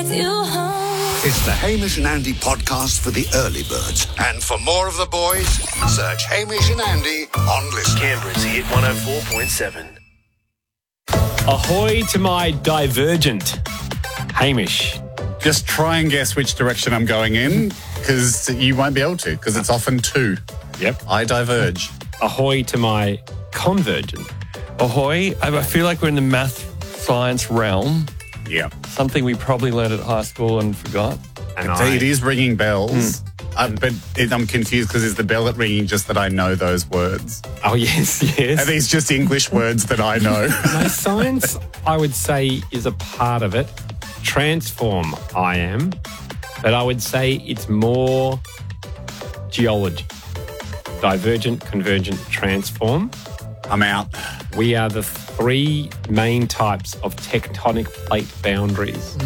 with you home. It's the Hamish and Andy podcast for the early birds. And for more of the boys, search Hamish and Andy on Listen. Canberra's Hit 104.7. Ahoy to my divergent, Hamish. Just try and guess which direction I'm going in, because you won't be able to, because it's often two. Yep. I diverge. Ahoy to my convergent. Ahoy. I feel like we're in the math science realm. Yeah. Something we probably learned at high school and forgot. And It is ringing bells, but I'm confused because is the bell at ringing just that I know those words? Oh, yes. Are these just English words that I know? No, science, I would say, is a part of it. Transform, I am. But I would say it's more geology. Divergent, convergent, transform. I'm out. We are the three main types of tectonic plate boundaries.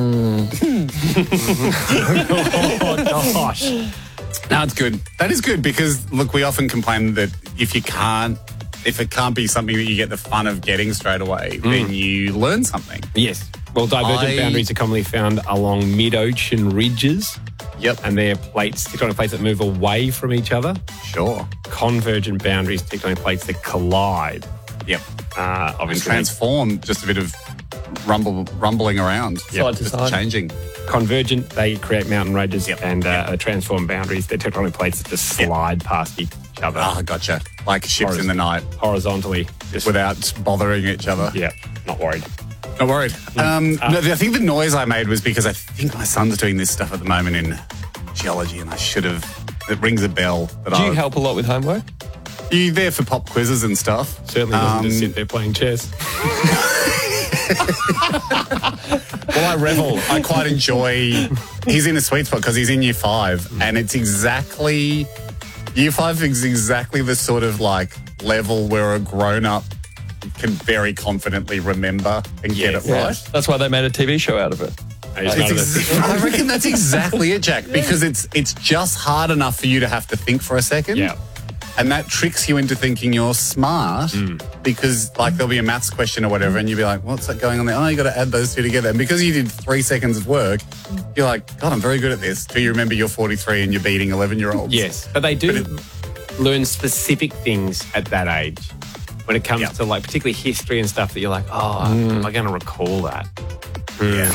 Oh, gosh. No, it's good. That is good because, look, we often complain that if it can't be something that you get the fun of getting straight away, then you learn something. Yes. Well, divergent boundaries are commonly found along mid-ocean ridges. Yep. And they're plates, tectonic plates that move away from each other. Sure. Convergent boundaries, tectonic plates that collide. Yep. And Obviously, transform, just a bit of rumbling around. Side to just side. changing. Convergent, they create mountain ranges. Yep. And transform boundaries, they're tectonic plates that just slide past each other. Ah, gotcha. Like ships in the night Horizontally. Just without bothering each other. Yeah, not worried. Not worried. No, I think the noise I made was because I think my son's doing this stuff at the moment in geology, and I should have. It rings a bell. Do you help a lot with homework? You there for pop quizzes and stuff? Certainly doesn't just sit there playing chess. Well, I revel. I quite enjoy. He's in a sweet spot because he's in year 5, and it's exactly year 5 is exactly the sort of like level where a grown-up can very confidently remember and get it right. That's why they made a TV show out of it. I reckon that's exactly it, Jack, because it's just hard enough for you to have to think for a second. Yeah. And that tricks you into thinking you're smart because, like, there'll be a maths question or whatever, and you'll be like, what's that going on there? Oh, you got to add those two together. And because you did 3 seconds of work, you're like, God, I'm very good at this. Do you remember you're 43 and you're beating 11-year-olds? Yes, but they do learn specific things at that age. When it comes to, like, particularly history and stuff that you're like, am I going to recall that? Yeah.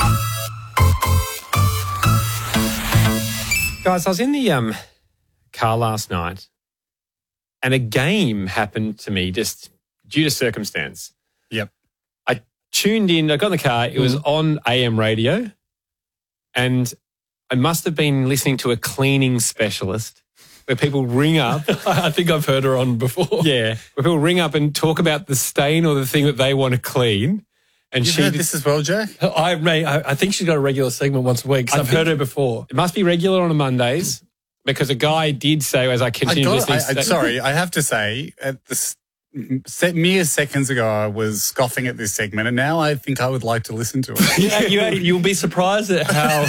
Guys, I was in the car last night and a game happened to me just due to circumstance. Yep. I tuned in, I got in the car, it was on AM radio, and I must have been listening to a cleaning specialist where people ring up. I think I've heard her on before. Yeah, where people ring up and talk about the stain or the thing that they want to clean. And You've heard this as well, Jack? I think she's got a regular segment once a week. I've heard her before. It must be regular on a Mondays because a guy did say as I continued listening. Sorry, I have to say, at mere seconds ago, I was scoffing at this segment, and now I think I would like to listen to it. You'll be surprised at how